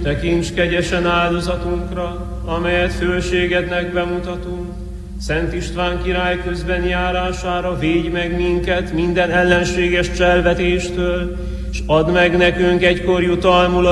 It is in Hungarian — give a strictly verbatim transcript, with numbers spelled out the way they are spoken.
Tekints kegyesen áldozatunkra, amelyet fölségednek bemutatunk. Szent István király közben járására védj meg minket minden ellenséges cselvetéstől, s add meg nekünk egykor jutalmul